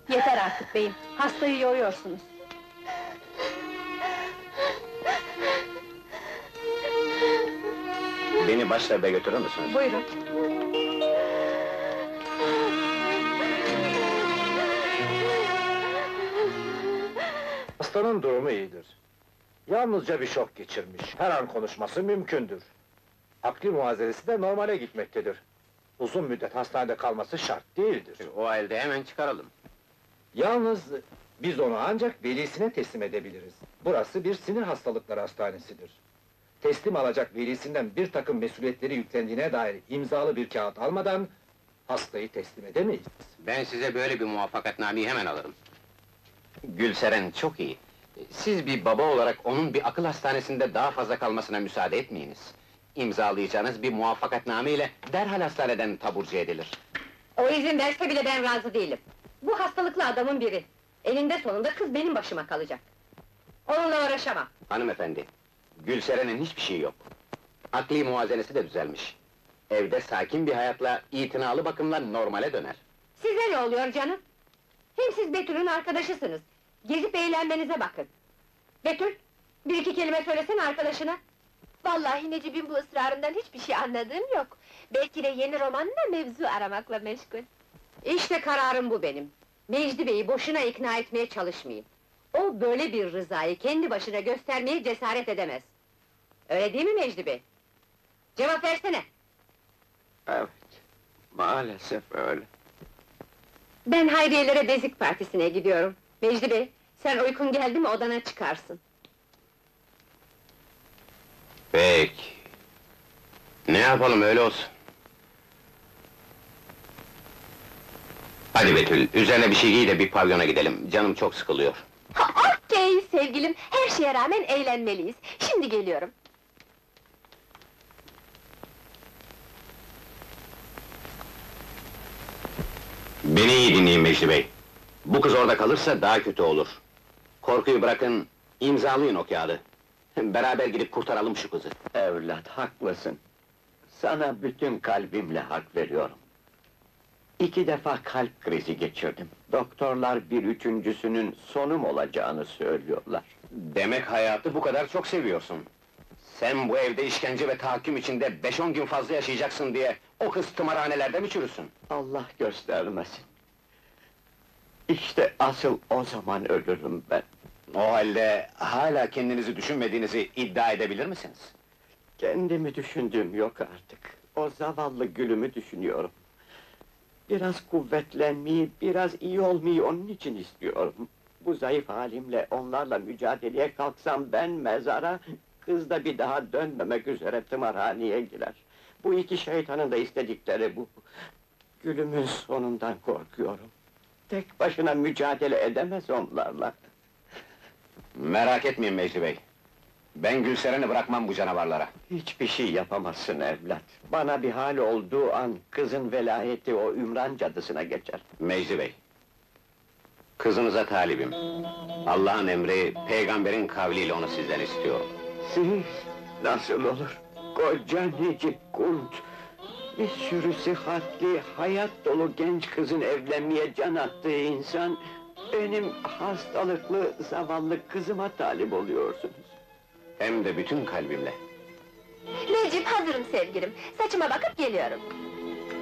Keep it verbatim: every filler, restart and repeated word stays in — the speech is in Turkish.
Yeter artık beyim, hastayı yoruyorsunuz. Beni başsarabaya götürür müsünüz? Buyurun. Hastanın durumu iyidir. Yalnızca bir şok geçirmiş. Her an konuşması mümkündür. Akli muazenesi de normale gitmektedir. Uzun müddet hastanede kalması şart değildir. O halde hemen çıkaralım. Yalnız biz onu ancak velisine teslim edebiliriz. Burası bir sinir hastalıkları hastanesidir. Teslim alacak velisinden bir takım mesuliyetleri yüklendiğine dair imzalı bir kağıt almadan hastayı teslim edemeyiz. Ben size böyle bir muvaffakatnameyi hemen alırım. Gülseren çok iyi. Siz bir baba olarak onun bir akıl hastanesinde daha fazla kalmasına müsaade etmeyiniz. İmzalayacağınız bir muvaffakatname ile derhal hastaneden taburcu edilir. O izin verse bile ben razı değilim. Bu hastalıklı adamın biri. Eninde sonunda kız benim başıma kalacak. Onunla uğraşamam. Hanımefendi, Gülseren'in hiçbir şeyi yok. Akli muvazenesi de düzelmiş. Evde sakin bir hayatla, itinalı bakımla normale döner. Size ne oluyor canım? Hem siz Betül'ün arkadaşısınız. Gezip eğlenmenize bakın. Betül, bir iki kelime söylesene arkadaşına. Vallahi Necip'in bu ısrarından hiçbir şey anladığım yok. Belki de yeni romanla mevzu aramakla meşgul. İşte kararım bu benim. Mecdi Bey'i boşuna ikna etmeye çalışmayayım. O böyle bir rızayı kendi başına göstermeye cesaret edemez. Öyle değil mi Mecdi Bey? Cevap versene! Evet, maalesef öyle. Ben Hayriyelere Bezik Partisi'ne gidiyorum. Mecdi Bey, sen uykun geldi mi odana çıkarsın. Peki. Ne yapalım, öyle olsun. Hadi Betül, üzerine bir şey giy de bir pavyona gidelim, canım çok sıkılıyor. Ha, okey sevgilim, her şeye rağmen eğlenmeliyiz. Şimdi geliyorum. Beni iyi dinleyin Mecdi Bey. Bu kız orada kalırsa daha kötü olur. Korkuyu bırakın, imzalayın o kağıdı. Beraber gidip kurtaralım şu kızı. Evlat, haklısın. Sana bütün kalbimle hak veriyorum. İki defa kalp krizi geçirdim. Doktorlar bir üçüncüsünün sonum olacağını söylüyorlar. Demek hayatı bu kadar çok seviyorsun. Sen bu evde işkence ve tahakküm içinde beş on gün fazla yaşayacaksın diye o kız tımarhanelerde mi çürüsün? Allah göstermesin. İşte asıl o zaman ölürüm ben. O halde hala kendinizi düşünmediğinizi iddia edebilir misiniz? Kendimi düşündüğüm yok artık. O zavallı gülümü düşünüyorum. Biraz kuvvetlenmeyi, biraz iyi olmayı onun için istiyorum. Bu zayıf halimle onlarla mücadeleye kalksam ben mezara, kız da bir daha dönmemek üzere tımarhaneye girer. Bu iki şeytanın da istedikleri bu. Gülümün sonundan korkuyorum. Tek başına mücadele edemez onlarla. Merak etmeyin Mecdi Bey. Ben Gülseren'i bırakmam bu canavarlara. Hiçbir şey yapamazsın evlat. Bana bir hal olduğu an, kızın velayeti o Ümran cadısına geçer. Mecdi Bey, kızınıza talibim. Allah'ın emri, peygamberin kavliyle onu sizden istiyorum. Siz nasıl olur? Koca Necip Kunt, bir sürü sıhhatli, hayat dolu genç kızın evlenmeye can attığı insan, benim hastalıklı, zavallı kızıma talip oluyorsunuz. Hem de bütün kalbimle. Necip, hazırım sevgilim. Saçıma bakıp geliyorum.